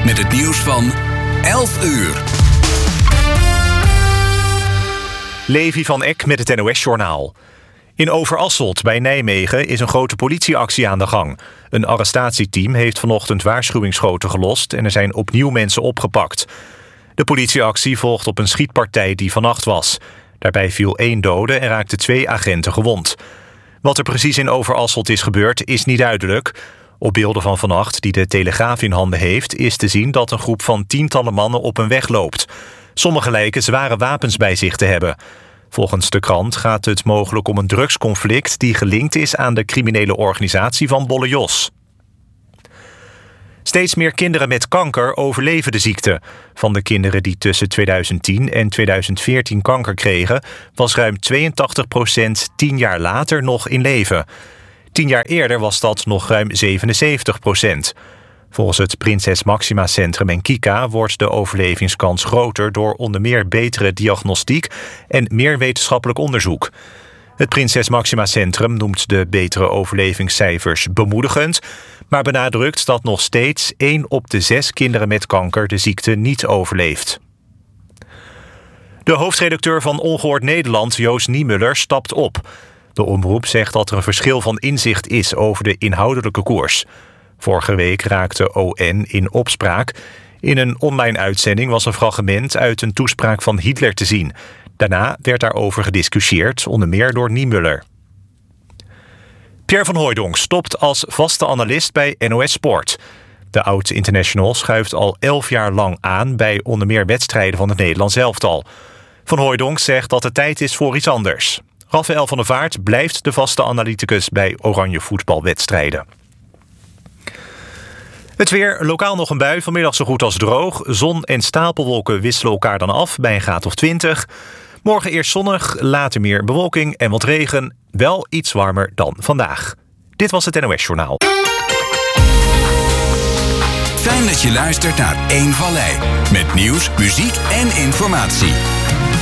met het nieuws van 11 uur. Levi van Eck met het NOS-journaal. In Overasselt bij Nijmegen is een grote politieactie aan de gang. Een arrestatieteam heeft vanochtend waarschuwingsschoten gelost en er zijn opnieuw mensen opgepakt. De politieactie volgt op een schietpartij die vannacht was. Daarbij viel 1 dode en raakten 2 agenten gewond. Wat er precies in Overasselt is gebeurd is niet duidelijk. Op beelden van vannacht, die de Telegraaf in handen heeft, is te zien dat een groep van tientallen mannen op een weg loopt. Sommigen lijken zware wapens bij zich te hebben. Volgens de krant gaat het mogelijk om een drugsconflict die gelinkt is aan de criminele organisatie van Bolle Jos. Steeds meer kinderen met kanker overleven de ziekte. Van de kinderen die tussen 2010 en 2014 kanker kregen, was ruim 82% 10 jaar later nog in leven. 10 jaar eerder was dat nog ruim 77%. Volgens het Prinses Máxima Centrum en Kika wordt de overlevingskans groter door onder meer betere diagnostiek en meer wetenschappelijk onderzoek. Het Prinses Máxima Centrum noemt de betere overlevingscijfers bemoedigend, maar benadrukt dat nog steeds 1 op de 6 kinderen met kanker de ziekte niet overleeft. De hoofdredacteur van Ongehoord Nederland, Joost Niemuller, stapt op. De omroep zegt dat er een verschil van inzicht is over de inhoudelijke koers. Vorige week raakte ON in opspraak. In een online uitzending was een fragment uit een toespraak van Hitler te zien. Daarna werd daarover gediscussieerd, onder meer door Niemuller. Pierre van Hooijdonk stopt als vaste analist bij NOS Sport. De oud-international schuift al 11 jaar lang aan bij onder meer wedstrijden van het Nederlands elftal. Van Hooijdonk zegt dat het tijd is voor iets anders. Rafael van der Vaart blijft de vaste analyticus bij oranje voetbalwedstrijden. Het weer, lokaal nog een bui, vanmiddag zo goed als droog. Zon en stapelwolken wisselen elkaar dan af bij een graad of 20. Morgen eerst zonnig, later meer bewolking en wat regen. Wel iets warmer dan vandaag. Dit was het NOS Journaal. Fijn dat je luistert naar 1 Vallei. Met nieuws, muziek en informatie.